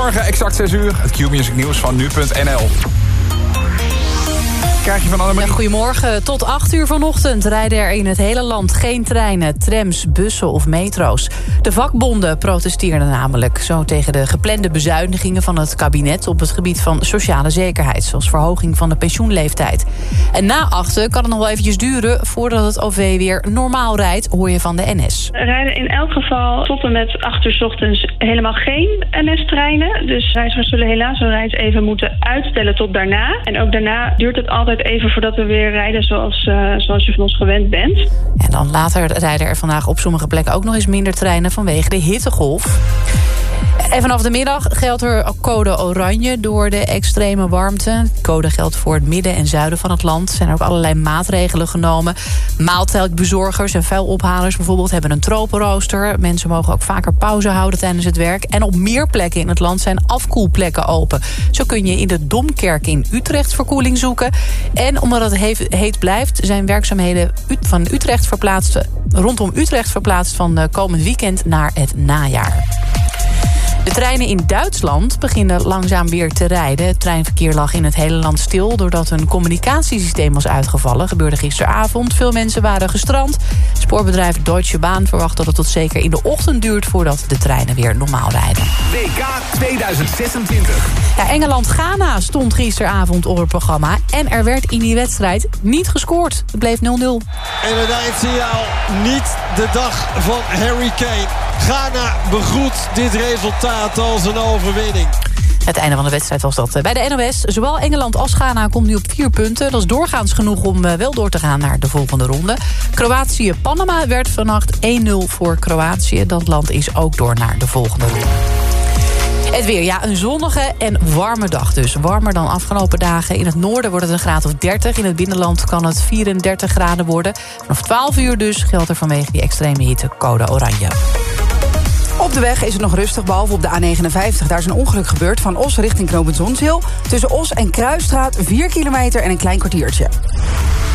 Goedemorgen, exact 6 uur. Het Q-music nieuws van nu.nl. Krijg je van Annemarie? Ja, goedemorgen. Tot 8 uur vanochtend rijden er in het hele land geen treinen, trams, bussen of metro's. De vakbonden protesteerden namelijk zo tegen de geplande bezuinigingen van het kabinet op het gebied van sociale zekerheid, zoals verhoging van de pensioenleeftijd. En na 8 kan het nog wel eventjes duren voordat het OV weer normaal rijdt, hoor je van de NS. Er rijden in elk geval tot en met 8 uur 's ochtends helemaal geen NS-treinen. Dus reizigers zullen helaas hun reis even moeten uitstellen tot daarna. En ook daarna duurt het altijd even voordat we weer rijden zoals je van ons gewend bent. En dan later rijden er vandaag op sommige plekken ook nog eens minder treinen vanwege de hittegolf. En vanaf de middag geldt er code oranje door de extreme warmte. De code geldt voor het midden en zuiden van het land. Er zijn ook allerlei maatregelen genomen. Maaltijdbezorgers en vuilophalers bijvoorbeeld hebben een tropenrooster. Mensen mogen ook vaker pauze houden tijdens het werk. En op meer plekken in het land zijn afkoelplekken open. Zo kun je in de Domkerk in Utrecht verkoeling zoeken. En omdat het heet blijft, zijn werkzaamheden van Utrecht rondom Utrecht verplaatst van komend weekend naar het najaar. De treinen in Duitsland beginnen langzaam weer te rijden. Het treinverkeer lag in het hele land stil doordat een communicatiesysteem was uitgevallen. Gebeurde gisteravond. Veel mensen waren gestrand. Spoorbedrijf Deutsche Bahn verwacht dat het tot zeker in de ochtend duurt voordat de treinen weer normaal rijden. WK 2026. Ja, Engeland-Ghana stond gisteravond op het programma. En er werd in die wedstrijd niet gescoord. Het bleef 0-0. En het eindsignaal niet de dag van Harry Kane. Ghana begroet dit resultaat als een overwinning. Het einde van de wedstrijd was dat bij de NOS. Zowel Engeland als Ghana komt nu op 4 punten. Dat is doorgaans genoeg om wel door te gaan naar de volgende ronde. Kroatië-Panama werd vannacht 1-0 voor Kroatië. Dat land is ook door naar de volgende ronde. Het weer, ja, een zonnige en warme dag dus. Warmer dan afgelopen dagen. In het noorden wordt het een graad of 30. In het binnenland kan het 34 graden worden. Vanaf 12 uur dus geldt er vanwege die extreme hitte code oranje. Op de weg is het nog rustig, behalve op de A59. Daar is een ongeluk gebeurd van Os richting Knooppunt Zonshil. Tussen Os en Kruisstraat 4 kilometer en een klein kwartiertje.